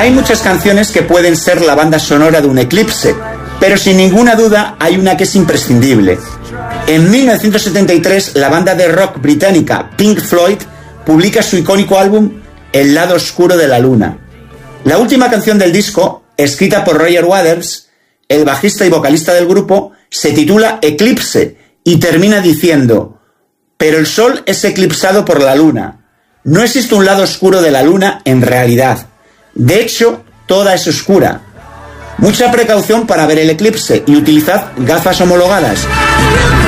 Hay muchas canciones que pueden ser la banda sonora de un eclipse, pero sin ninguna duda hay una que es imprescindible. En 1973, la banda de rock británica Pink Floyd publica su icónico álbum El lado oscuro de la luna. La última canción del disco, escrita por Roger Waters, el bajista y vocalista del grupo, se titula Eclipse y termina diciendo: pero el sol es eclipsado por la luna. No existe un lado oscuro de la luna en realidad. De hecho, toda es oscura. Mucha precaución para ver el eclipse y utilizad gafas homologadas.